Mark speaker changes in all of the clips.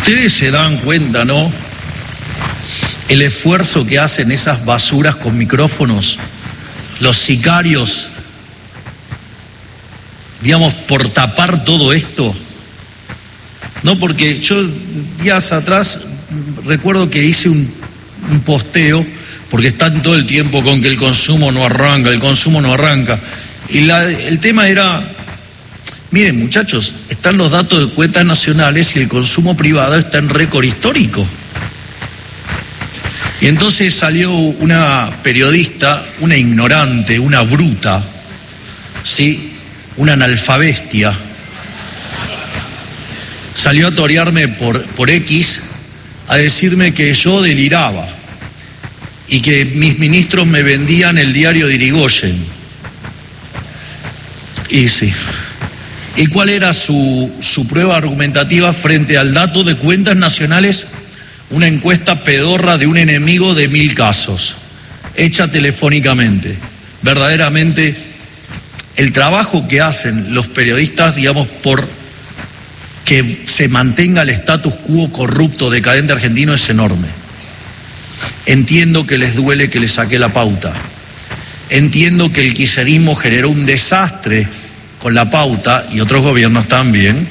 Speaker 1: Ustedes se dan cuenta, ¿no? El esfuerzo que hacen esas basuras con micrófonos, los sicarios, digamos, por tapar todo esto. No, porque yo días atrás recuerdo que hice un posteo, porque están todo el tiempo con que el consumo no arranca, y el tema era, miren muchachos, están los datos de cuentas nacionales y el consumo privado está en récord histórico. Y entonces salió una periodista, una ignorante, una bruta, ¿sí? Una analfabestia, salió a torearme por X a decirme que yo deliraba y que mis ministros me vendían el diario de Irigoyen. Y sí. ¿Y cuál era su prueba argumentativa frente al dato de cuentas nacionales? Una encuesta pedorra de un enemigo de 1000 casos, hecha telefónicamente. Verdaderamente, el trabajo que hacen los periodistas, digamos, por que se mantenga el status quo corrupto, decadente argentino, es enorme. Entiendo que les duele que les saqué la pauta. Entiendo que el kirchnerismo generó un desastre con la pauta, y otros gobiernos también,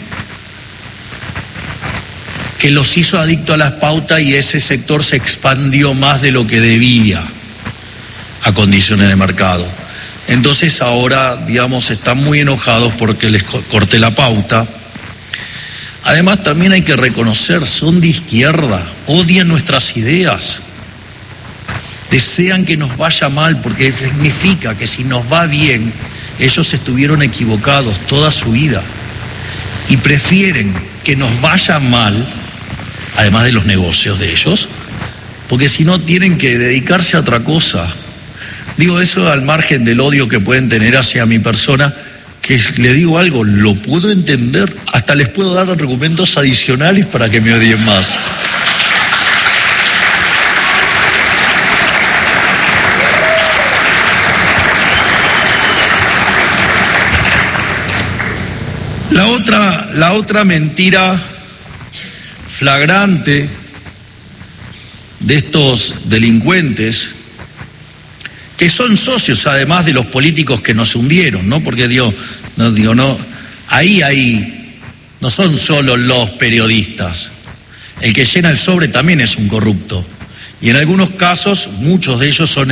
Speaker 1: que los hizo adictos a las pautas y ese sector se expandió más de lo que debía a condiciones de mercado. Entonces ahora, digamos, están muy enojados porque les corté la pauta. Además, también hay que reconocer, son de izquierda, odian nuestras ideas, desean que nos vaya mal, porque significa que si nos va bien, ellos estuvieron equivocados toda su vida y prefieren que nos vaya mal, además de los negocios de ellos, porque si no tienen que dedicarse a otra cosa. Digo eso al margen del odio que pueden tener hacia mi persona, que le digo algo, lo puedo entender, hasta les puedo dar argumentos adicionales para que me odien más. La otra mentira flagrante de estos delincuentes, que son socios además de los políticos que nos hundieron, ¿no? Porque ahí no son solo los periodistas. El que llena el sobre también es un corrupto. Y en algunos casos, muchos de ellos son